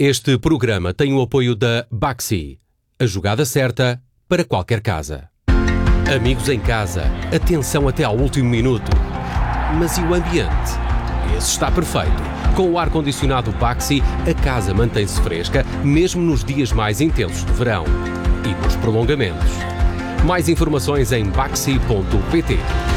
Este programa tem o apoio da Baxi, a jogada certa para qualquer casa. Amigos em casa, atenção até ao último minuto. Mas e o ambiente? Esse está perfeito. Com o ar-condicionado Baxi, a casa mantém-se fresca, mesmo nos dias mais intensos de verão. E nos prolongamentos. Mais informações em baxi.pt.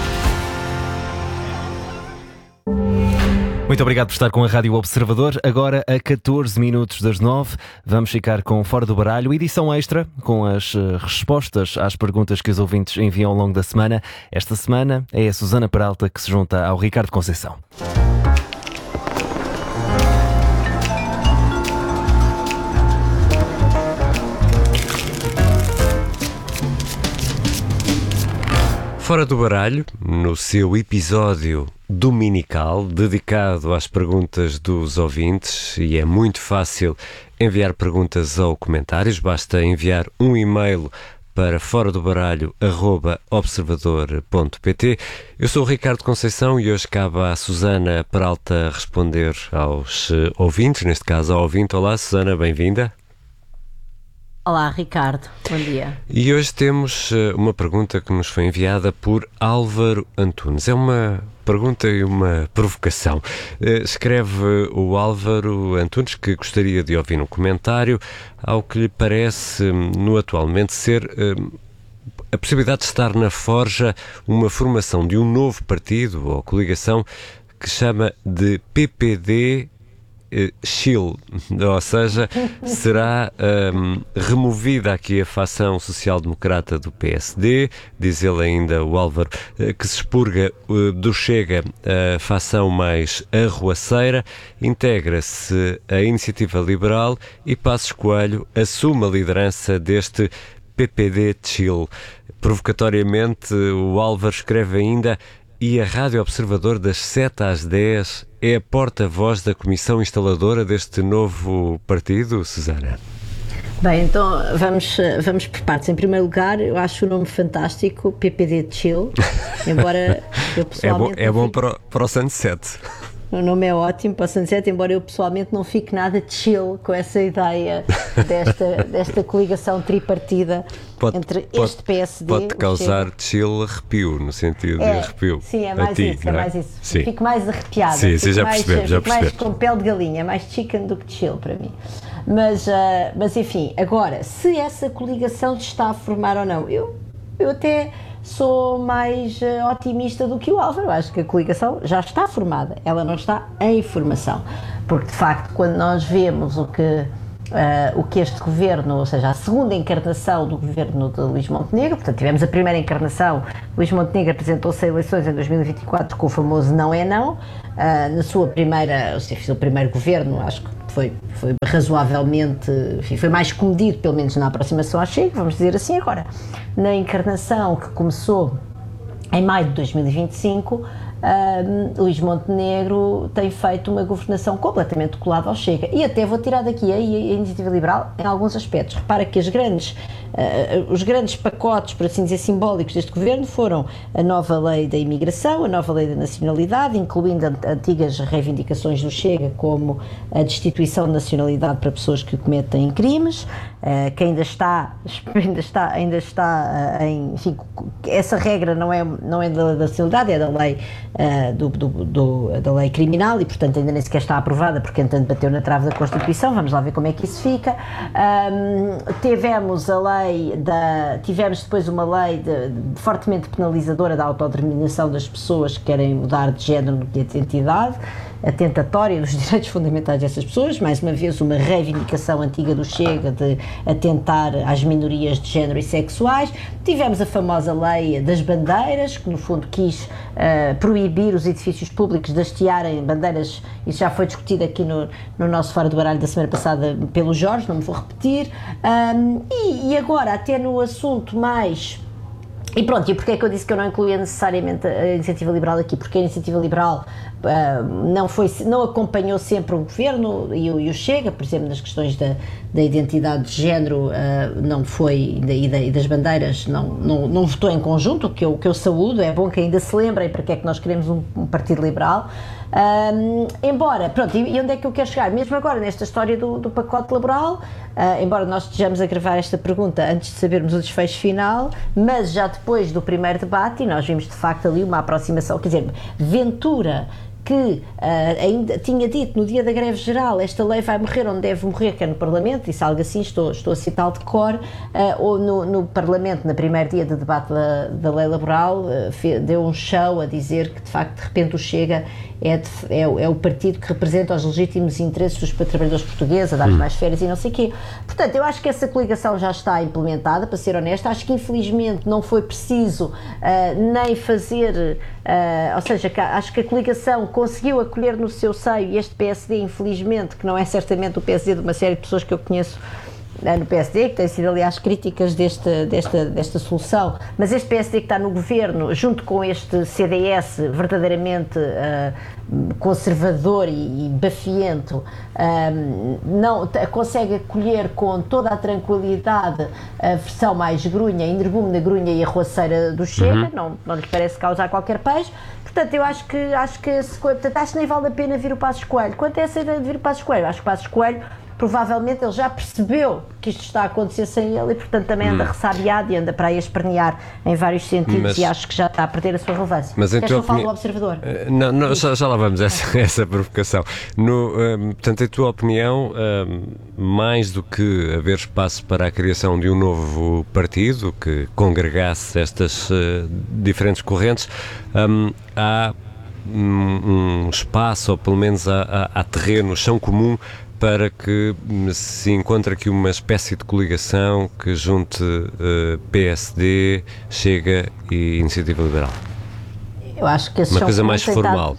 Muito obrigado por estar com a Rádio Observador. Agora, a 14 minutos das 9, vamos ficar com Fora do Baralho, edição extra, com as respostas às perguntas que os ouvintes enviam ao longo da semana. Esta semana é a Susana Peralta que se junta ao Ricardo Conceição. Fora do Baralho, no seu episódio dominical, dedicado às perguntas dos ouvintes, e é muito fácil enviar perguntas ou comentários, basta enviar um e-mail para foradobaraglio@observador.pt. Eu sou o Ricardo Conceição e hoje cabe à Susana Peralta responder aos ouvintes, neste caso ao ouvinte. Olá, Susana, bem-vinda. Olá, Ricardo. Bom dia. E hoje temos uma pergunta que nos foi enviada por Álvaro Antunes. É uma pergunta e uma provocação. Escreve o Álvaro Antunes que gostaria de ouvir um comentário ao que lhe parece, no atualmente, ser a possibilidade de estar na forja uma formação de um novo partido ou coligação que chama de PPD Chill, ou seja, será removida aqui a facção social-democrata do PSD, diz ele ainda, o Álvaro, que se expurga do Chega a facção mais arruaceira, integra-se a Iniciativa Liberal e Passos Coelho assume a liderança deste PPD Chill. Provocatoriamente, o Álvaro escreve ainda: e a Rádio Observador das 7 às 10 é a porta-voz da comissão instaladora deste novo partido, Susana? Bem, então vamos por partes. Em primeiro lugar, eu acho o nome fantástico, PPD Chill, embora eu pessoalmente... É bom para o Sunset. O nome é ótimo para o Sunset, embora eu pessoalmente não fique nada chill com essa ideia desta coligação tripartida entre este PSD... Pode causar chill, arrepio, no sentido de arrepio. Sim, é mais isso, é mais isso. Sim. Fico mais arrepiada. Sim, já percebemos. Mais com pele de galinha, mais chicken do que chill para mim. Mas enfim, agora, se essa coligação se está a formar ou não, eu até sou mais otimista do que o Álvaro. Acho que a coligação já está formada, ela não está em formação, porque de facto quando nós vemos o que este governo, ou seja, a segunda encarnação do governo de Luís Montenegro, portanto tivemos a primeira encarnação, Luís Montenegro apresentou-se a eleições em 2024 com o famoso não é não, na sua primeira, ou seja, o primeiro governo, acho que foi razoavelmente, enfim, foi mais comedido, pelo menos na aproximação ao Chega, vamos dizer assim. Agora, na encarnação que começou em maio de 2025, Luís Montenegro tem feito uma governação completamente colada ao Chega, e até vou tirar daqui a Iniciativa Liberal em alguns aspectos. Repara que os grandes pacotes, por assim dizer, simbólicos deste governo foram a nova lei da imigração, a nova lei da nacionalidade, incluindo antigas reivindicações do Chega, como a destituição de nacionalidade para pessoas que cometem crimes, que ainda está em, enfim, essa regra não é da nacionalidade, é da lei da lei criminal, e portanto ainda nem sequer está aprovada, porque entanto bateu na trave da Constituição. Vamos lá ver como é que isso fica. Tivemos depois uma lei fortemente penalizadora da autodeterminação das pessoas que querem mudar de género de identidade, atentatória dos direitos fundamentais dessas pessoas, mais uma vez uma reivindicação antiga do Chega de atentar às minorias de género e sexuais. Tivemos a famosa lei das bandeiras, que no fundo quis proibir os edifícios públicos de hastearem bandeiras. Isso já foi discutido aqui no nosso Fora do Baralho da semana passada pelo Jorge, não me vou repetir. E agora, até no assunto mais... E pronto, e porquê é que eu disse que eu não incluía necessariamente a Iniciativa Liberal aqui? Porque a Iniciativa Liberal não acompanhou sempre o governo e o Chega, por exemplo, nas questões da identidade de género, não foi, e das bandeiras, não votou em conjunto, o que eu saúdo. É bom que ainda se lembrem para que é que nós queremos um partido liberal. Embora, pronto, e onde é que eu quero chegar? Mesmo agora, nesta história do pacote laboral, embora nós estejamos a gravar esta pergunta antes de sabermos o desfecho final, mas já depois do primeiro debate, e nós vimos de facto ali uma aproximação, quer dizer, Ventura, que ainda tinha dito no dia da greve geral, esta lei vai morrer onde deve morrer, que é no Parlamento, disse algo assim, estou a citar de cor, ou no Parlamento, no primeiro dia de debate da lei laboral, deu um show a dizer que de facto de repente o Chega é o partido que representa os legítimos interesses dos trabalhadores portugueses, a dar mais férias e não sei o quê. Portanto, eu acho que essa coligação já está implementada, para ser honesta. Acho que infelizmente não foi preciso nem fazer, ou seja, acho que a coligação conseguiu acolher no seu seio este PSD, infelizmente, que não é certamente o PSD de uma série de pessoas que eu conheço no PSD, que têm sido aliás críticas desta solução, mas este PSD que está no governo, junto com este CDS verdadeiramente conservador e bafiento, não consegue acolher com toda a tranquilidade a versão mais grunha, energúmena da grunha e arruaceira do Chega, não lhes parece causar qualquer peixe. Portanto, eu acho que nem vale a pena vir o Passos Coelho. Quanto a essa ideia de vir o Passos Coelho, acho que o Passos Coelho provavelmente ele já percebeu que isto está a acontecer sem ele e, portanto, também anda ressabiado e anda para aí a espernear em vários sentidos, e acho que já está a perder a sua relevância. Mas queres que eu fale do Observador? Não, já lá vamos essa provocação. Portanto, em tua opinião, mais do que haver espaço para a criação de um novo partido que congregasse estas diferentes correntes, há um espaço, ou pelo menos há terreno, chão comum, para que se encontre aqui uma espécie de coligação que junte PSD, Chega e Iniciativa Liberal? Eu acho que uma coisa mais formal.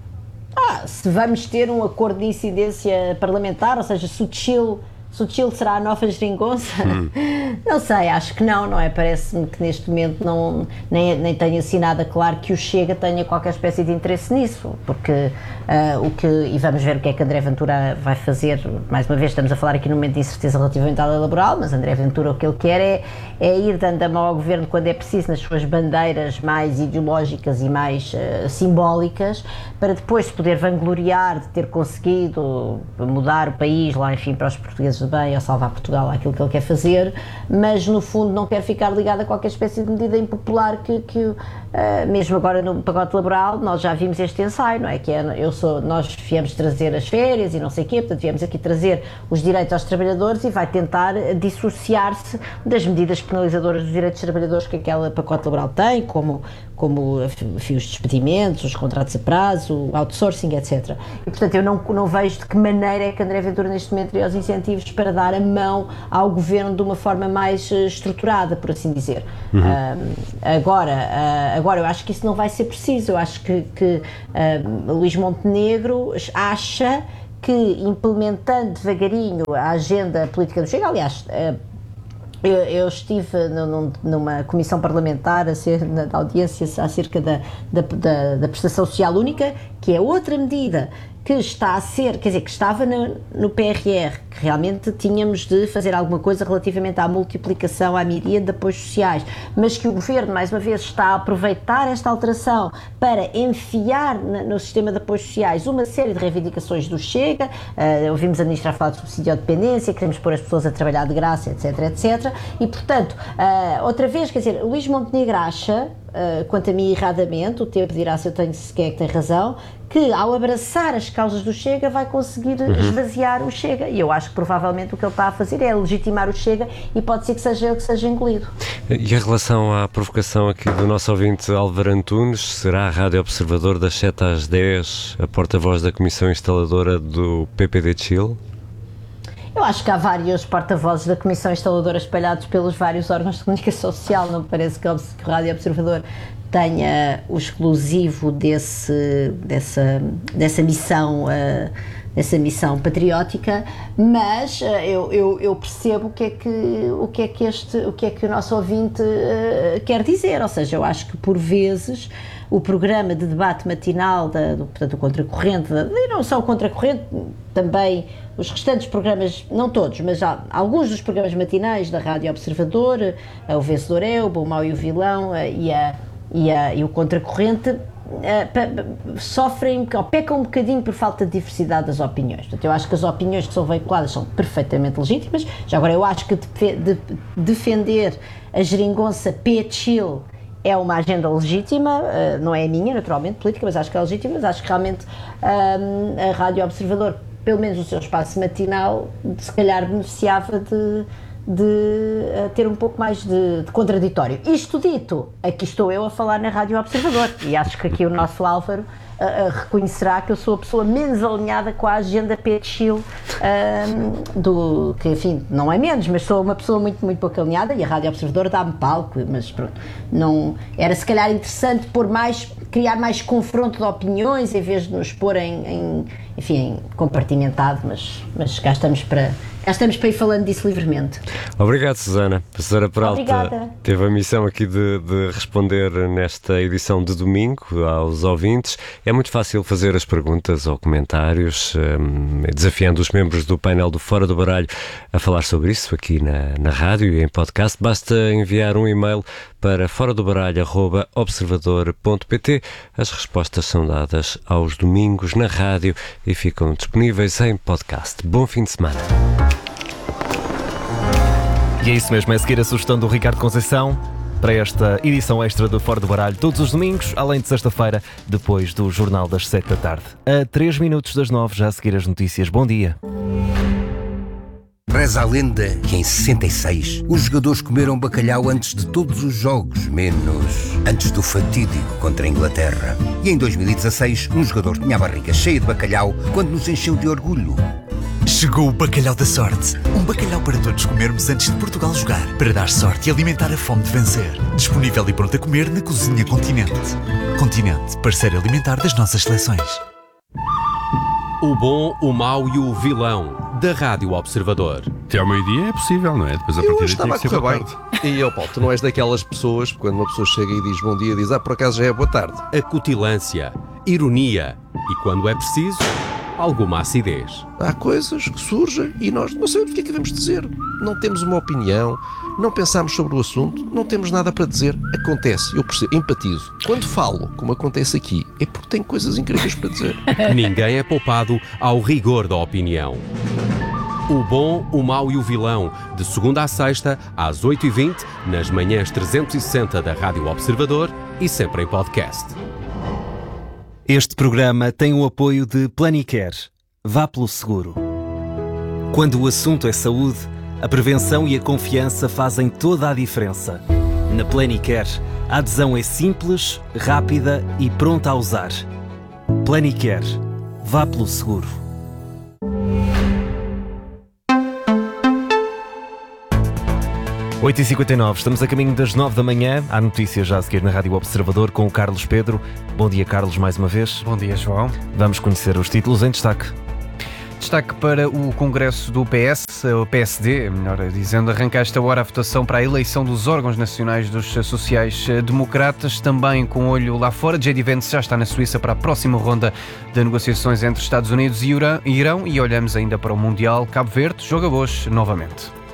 Se vamos ter um acordo de incidência parlamentar, ou seja, sutil será a nova geringonça? Não sei, acho que não é? Parece-me que neste momento nem tenha assim nada claro que o Chega tenha qualquer espécie de interesse nisso, porque e vamos ver o que é que André Ventura vai fazer. Mais uma vez estamos a falar aqui num momento de incerteza relativamente à lei laboral, mas André Ventura o que ele quer é ir dando a mão ao governo quando é preciso nas suas bandeiras mais ideológicas e mais simbólicas, para depois se poder vangloriar de ter conseguido mudar o país lá, enfim, para os portugueses bem, ou salvar Portugal, aquilo que ele quer fazer, mas no fundo não quer ficar ligado a qualquer espécie de medida impopular que mesmo agora no pacote laboral nós já vimos este ensaio, não é? Nós viemos trazer as férias e não sei o quê, portanto viemos aqui trazer os direitos aos trabalhadores e vai tentar dissociar-se das medidas penalizadoras dos direitos dos trabalhadores que aquele pacote laboral tem, como os despedimentos, os contratos a prazo, o outsourcing, etc. E, portanto, eu não vejo de que maneira é que André Ventura neste momento teria os incentivos para dar a mão ao governo de uma forma mais estruturada, por assim dizer. Agora, eu acho que isso não vai ser preciso. Eu acho que Luís Montenegro acha que, implementando devagarinho a agenda política do Chega, aliás, eu estive numa comissão parlamentar na audiência acerca da prestação social única, que é outra medida que está a ser, quer dizer, que estava no PRR, que realmente tínhamos de fazer alguma coisa relativamente à multiplicação, à miríade de apoios sociais, mas que o Governo, mais uma vez, está a aproveitar esta alteração para enfiar no sistema de apoios sociais uma série de reivindicações do Chega. Ouvimos a Ministra a falar de subsídio à dependência, queremos pôr as pessoas a trabalhar de graça, etc, etc. E, portanto, outra vez, quer dizer, Luís Montenegro acha, quanto a mim erradamente, o tempo dirá se quem é que tem razão, que ao abraçar as causas do Chega vai conseguir esvaziar o Chega, e eu acho que provavelmente o que ele está a fazer é legitimar o Chega, e pode ser que seja ele que seja engolido. E em relação à provocação aqui do nosso ouvinte Álvaro Antunes, será a Rádio Observador das 7 às 10 a porta-voz da Comissão Instaladora do PPD de Chile? Eu acho que há vários porta-vozes da Comissão Instaladora espalhados pelos vários órgãos de comunicação social. Não me parece que o Rádio Observador tenha o exclusivo dessa missão missão patriótica, mas eu percebo o que é que o nosso ouvinte quer dizer, ou seja, eu acho que por vezes o programa de debate matinal portanto, o Contracorrente, e não só o Contracorrente, também os restantes programas, não todos, mas alguns dos programas matinais da Rádio Observador, o Vencedor Elba, o Mau e o Vilão e o Contracorrente, sofrem ou pecam um bocadinho por falta de diversidade das opiniões. Portanto, eu acho que as opiniões que são veiculadas são perfeitamente legítimas. Já agora, eu acho que defender a geringonça P-Chill é uma agenda legítima, não é a minha, naturalmente, política, mas acho que é legítima, mas acho que realmente a Rádio Observador, pelo menos o seu espaço matinal, se calhar beneficiava de ter um pouco mais de contraditório. Isto dito, aqui estou eu a falar na Rádio Observador e acho que aqui o nosso Álvaro reconhecerá que eu sou a pessoa menos alinhada com a agenda P-Chill, que enfim, não é menos, mas sou uma pessoa muito, muito pouco alinhada e a Rádio Observador dá-me palco, mas pronto, não, era se calhar interessante criar mais confronto de opiniões em vez de nos pôr em compartimentado, mas cá estamos para ir falando disso livremente. Obrigado, Susana. A Susana Peralta Obrigada. Teve a missão aqui de responder nesta edição de domingo aos ouvintes. É muito fácil fazer as perguntas ou comentários, desafiando os membros do painel do Fora do Baralho a falar sobre isso aqui na rádio e em podcast. Basta enviar um e-mail para foradobaralho@observador.pt. As respostas são dadas aos domingos na rádio e ficam disponíveis em podcast. Bom fim de semana. E é isso mesmo, é seguir a sugestão do Ricardo Conceição para esta edição extra do Fora do Baralho, todos os domingos, além de sexta-feira, depois do Jornal das 7 da tarde. A 3 minutos das 9, já a seguir as notícias. Bom dia. Reza a lenda que em 66 os jogadores comeram bacalhau antes de todos os jogos, menos antes do fatídico contra a Inglaterra. E em 2016 um jogador tinha a barriga cheia de bacalhau quando nos encheu de orgulho. Chegou o Bacalhau da Sorte. Um bacalhau para todos comermos antes de Portugal jogar, para dar sorte e alimentar a fome de vencer. Disponível e pronto a comer na Cozinha Continente. Continente, parceiro alimentar das nossas seleções. O Bom, o Mau e o Vilão, da Rádio Observador. Até ao meio-dia é possível, não é? Depois a Eu partir estava a daí correr bem. E Paulo, tu não és daquelas pessoas, quando uma pessoa chega e diz bom dia, diz por acaso já é boa tarde. Acutilância, ironia e, quando é preciso, alguma acidez. Há coisas que surgem e nós não sabemos o que é que devemos dizer. Não temos uma opinião, não pensamos sobre o assunto, não temos nada para dizer. Acontece, eu percebo, empatizo. Quando falo, como acontece aqui, é porque tenho coisas incríveis para dizer. Ninguém é poupado ao rigor da opinião. O Bom, o Mau e o Vilão, de segunda à sexta, às 8h20, nas manhãs 360 da Rádio Observador e sempre em podcast. Este programa tem o apoio de Planicare. Vá pelo seguro. Quando o assunto é saúde, a prevenção e a confiança fazem toda a diferença. Na Planicare, a adesão é simples, rápida e pronta a usar. Planicare. Vá pelo seguro. Oito e 59, estamos a caminho das 9 da manhã. Há notícias já a seguir na Rádio Observador com o Carlos Pedro. Bom dia, Carlos, mais uma vez. Bom dia, João. Vamos conhecer os títulos em destaque. Destaque para o Congresso do o PSD, melhor dizendo, arranca a esta hora a votação para a eleição dos órgãos nacionais dos sociais-democratas, também com olho lá fora. J.D. Vance já está na Suíça para a próxima ronda de negociações entre Estados Unidos e Irão, e olhamos ainda para o Mundial. Cabo Verde joga hoje novamente.